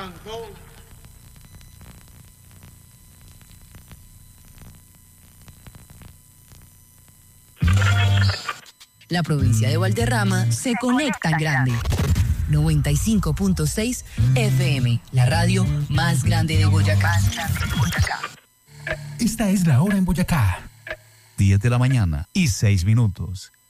La provincia de Valderrama se conecta en grande. 95.6 FM, la radio más grande de Boyacá. Esta es la hora en Boyacá. 10 de la mañana y 6 minutos.